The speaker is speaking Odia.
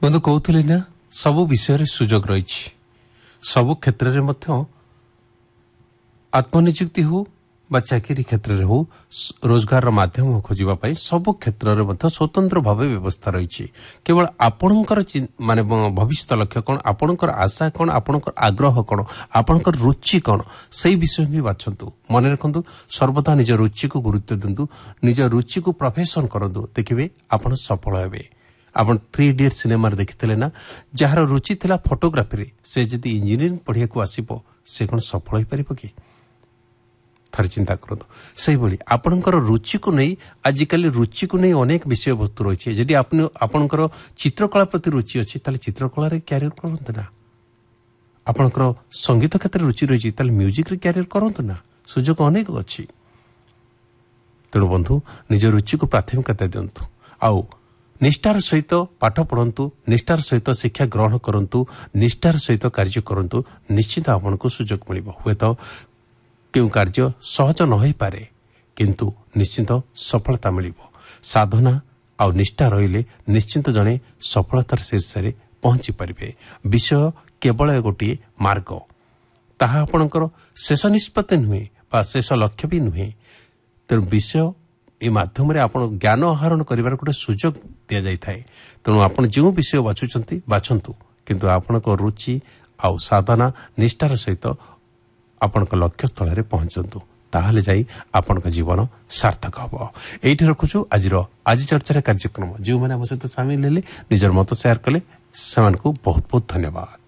ବନ୍ଧୁ କହୁଥିଲି ନା ସବୁ ବିଷୟରେ ସୁଯୋଗ ରହିଛି। ସବୁ କ୍ଷେତ୍ରରେ ମଧ୍ୟ ଆତ୍ମନିଯୁକ୍ତି ହେଉ ବା ଚାକିରି କ୍ଷେତ୍ରରେ ହେଉ ରୋଜଗାରର ମାଧ୍ୟମ ଖୋଜିବା ପାଇଁ ସବୁ କ୍ଷେତ୍ରରେ ମଧ୍ୟ ସ୍ୱତନ୍ତ୍ର ଭାବେ ବ୍ୟବସ୍ଥା ରହିଛି। କେବଳ ଆପଣଙ୍କର ମାନେ ଭବିଷ୍ୟତ ଲକ୍ଷ୍ୟ କ'ଣ, ଆପଣଙ୍କର ଆଶା କ'ଣ, ଆପଣଙ୍କର ଆଗ୍ରହ କ'ଣ, ଆପଣଙ୍କର ରୁଚି କ'ଣ, ସେହି ବିଷୟ ହିଁ ବାଛନ୍ତୁ। ମନେ ରଖନ୍ତୁ, ସର୍ବଦା ନିଜ ରୁଚିକୁ ଗୁରୁତ୍ୱ ଦିଅନ୍ତୁ, ନିଜ ରୁଚିକୁ ପ୍ରଫେସନ କରନ୍ତୁ, ଦେଖିବେ ଆପଣ ସଫଳ ହେବେ। ଆପଣ 3 ଇଡିୟଟ୍ ସିନେମାରେ ଦେଖିଥିଲେ ନା, ଯାହାର ରୁଚି ଥିଲା ଫଟୋଗ୍ରାଫିରେ ସେ ଯଦି ଇଞ୍ଜିନିୟରିଂ ପଢ଼ିବାକୁ ଆସିବ ସେ କ'ଣ ସଫଳ ହୋଇପାରିବ କି? ଥରେ ଚିନ୍ତା କରନ୍ତୁ। ସେହିଭଳି ଆପଣଙ୍କର ରୁଚିକୁ ନେଇ ଆଜିକାଲି ରୁଚିକୁ ନେଇ ଅନେକ ବିଷୟବସ୍ତୁ ରହିଛି। ଯଦି ଆପଣଙ୍କର ଚିତ୍ରକଳା ପ୍ରତି ରୁଚି ଅଛି ତାହେଲେ ଚିତ୍ରକଳାରେ କ୍ୟାରିୟର କରନ୍ତୁ ନା। ଆପଣଙ୍କର ସଙ୍ଗୀତ କ୍ଷେତ୍ରରେ ରୁଚି ରହିଛି ତାହେଲେ ମ୍ୟୁଜିକରେ କ୍ୟାରିୟର କରନ୍ତୁ ନା। ସୁଯୋଗ ଅନେକ ଅଛି। ତେଣୁ ବନ୍ଧୁ ନିଜ ରୁଚିକୁ ପ୍ରାଥମିକତା ଦିଅନ୍ତୁ, ଆଉ ନିଷ୍ଠାର ସହିତ ପାଠ ପଢ଼ନ୍ତୁ, ନିଷ୍ଠାର ସହିତ ଶିକ୍ଷା ଗ୍ରହଣ କରନ୍ତୁ, ନିଷ୍ଠାର ସହିତ କାର୍ଯ୍ୟ କରନ୍ତୁ। ନିଶ୍ଚିତ ଆପଣଙ୍କୁ ସୁଯୋଗ ମିଳିବ। ହୁଏତ କେଉଁ କାର୍ଯ୍ୟ ସହଜ ନ ହୋଇପାରେ କିନ୍ତୁ ନିଶ୍ଚିତ ସଫଳତା ମିଳିବ। ସାଧନା ଆଉ ନିଷ୍ଠା ରହିଲେ ନିଶ୍ଚିତ ଜଣେ ସଫଳତାର ଶୀର୍ଷରେ ପହଞ୍ଚି ପାରିବେ। ବିଷୟ କେବଳ ଗୋଟିଏ ମାର୍ଗ, ତାହା ଆପଣଙ୍କର ଶେଷ ନିଷ୍ପତ୍ତି ନୁହେଁ ବା ଶେଷ ଲକ୍ଷ୍ୟ ବି ନୁହେଁ। ତେଣୁ ବିଷୟ ଏ ମାଧ୍ୟମରେ ଆପଣ ଜ୍ଞାନ ଆହରଣ କରିବାର ଗୋଟେ ସୁଯୋଗ ଦିଆଯାଇଥାଏ। ତେଣୁ ଆପଣ ଯେଉଁ ବିଷୟ ବାଛନ୍ତୁ କିନ୍ତୁ ଆପଣଙ୍କ ରୁଚି ଆଉ ସାଧନା ନିଷ୍ଠାର ସହିତ ଆପଣଙ୍କ ଲକ୍ଷ୍ୟସ୍ଥଳରେ ପହଞ୍ଚନ୍ତୁ, ତାହେଲେ ଯାଇ ଆପଣଙ୍କ ଜୀବନ ସାର୍ଥକ ହେବ। ଏଇଠି ରଖୁଛୁ ଆଜି ଚର୍ଚ୍ଚାର କାର୍ଯ୍ୟକ୍ରମ। ଯେଉଁମାନେ ଆମ ସହିତ ସାମିଲ ହେଲେ ନିଜର ମତ ସେୟାର କଲେ ସେମାନଙ୍କୁ ବହୁତ ବହୁତ ଧନ୍ୟବାଦ।